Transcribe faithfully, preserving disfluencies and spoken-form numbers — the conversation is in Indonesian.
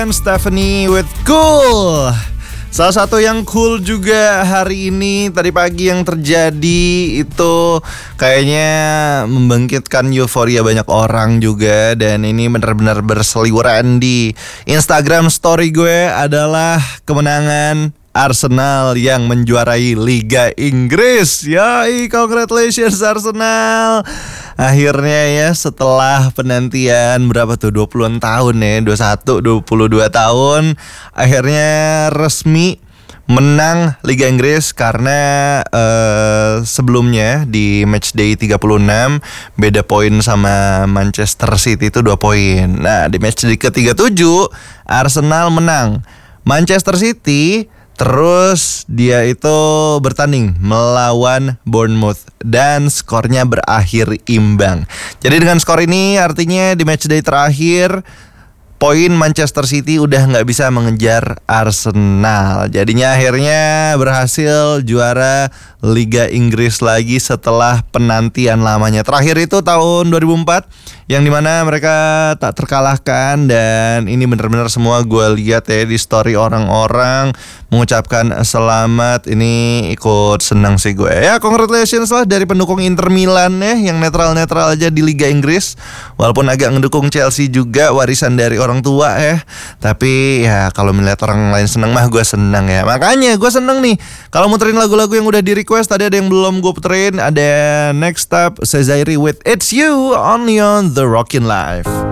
Stephanie with Cool. Salah satu yang cool juga hari ini tadi pagi yang terjadi itu kayaknya membangkitkan euforia banyak orang juga. Dan ini benar-benar berseliweran di Instagram story gue adalah kemenangan Arsenal yang menjuarai Liga Inggris. Yoi, congratulations Arsenal. Akhirnya ya setelah penantian berapa tuh dua puluhan tahun ya, dua puluh satu, dua puluh dua tahun, akhirnya resmi menang Liga Inggris. Karena uh, sebelumnya di matchday tiga puluh enam beda poin sama Manchester City itu dua poin. Nah, di matchday ke tiga puluh tujuh Arsenal menang Manchester City. Terus dia itu bertanding melawan Bournemouth dan skornya berakhir imbang. Jadi dengan skor ini artinya di matchday terakhir poin Manchester City udah gak bisa mengejar Arsenal. Jadinya akhirnya berhasil juara Liga Inggris lagi setelah penantian lamanya. Terakhir itu tahun dua ribu empat yang dimana mereka tak terkalahkan. Dan ini benar-benar semua gue lihat ya di story orang-orang mengucapkan selamat. Ini ikut senang sih gue. Ya congratulations lah dari pendukung Inter Milan ya, yang netral-netral aja di Liga Inggris. Walaupun agak ngedukung Chelsea juga, warisan dari orang tua ya. Tapi ya kalau melihat orang lain senang mah gue senang ya. Makanya gue senang nih kalau muterin lagu-lagu yang udah di request. Tadi ada yang belum gue puterin. Ada Next Up Sezairi with It's You only on The Rockin' Life.